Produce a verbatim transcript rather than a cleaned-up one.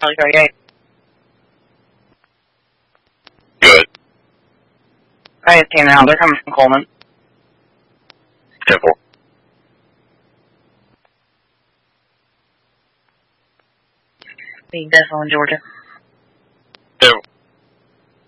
Charlie thirty-eight. Good. I just came out. They're coming from Coleman. ten four. Being definitely in Georgia.